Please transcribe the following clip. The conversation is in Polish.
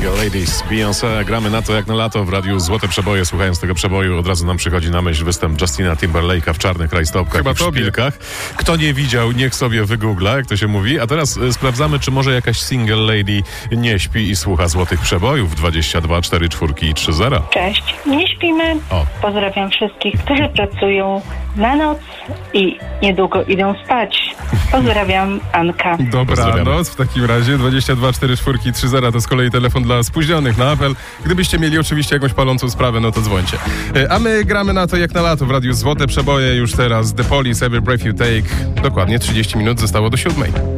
Single Ladies, Beyoncé. Gramy na to jak na lato w radiu Złote Przeboje. Słuchając tego przeboju od razu nam przychodzi na myśl występ Justina Timberlake'a w czarnych rajstopkach i w szpilkach. Kto nie widział, niech sobie wygoogla, jak to się mówi. A teraz sprawdzamy, czy może jakaś single lady nie śpi i słucha Złotych Przebojów 22 4 4 i 3 0. Cześć, nie śpimy. Pozdrawiam wszystkich, którzy pracują na noc i niedługo idą spać. Pozdrawiam, Anka. Dobranoc w takim razie. 22 4 4 i 3 0 to z kolei telefon dla spóźnionych na apel. Gdybyście mieli oczywiście jakąś palącą sprawę, no to dzwońcie. A my gramy na to jak na lato w radiu Złote Przeboje. Już teraz The Police, Every Breath You Take. Dokładnie 30 minut zostało do 7.